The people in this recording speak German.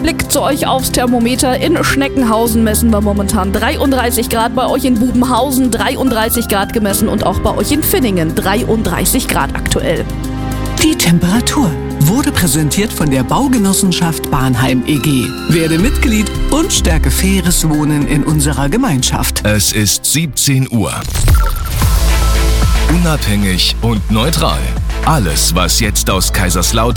Blick zu euch aufs Thermometer. In Schneckenhausen messen wir momentan 33 Grad, bei euch in Bubenhausen 33 Grad gemessen und auch bei euch in Finningen 33 Grad aktuell. Die Temperatur wurde präsentiert von der Baugenossenschaft Bahnheim e.G. Werde Mitglied und stärke faires Wohnen in unserer Gemeinschaft. Es ist 17 Uhr. Unabhängig und neutral. Alles, was jetzt aus Kaiserslautern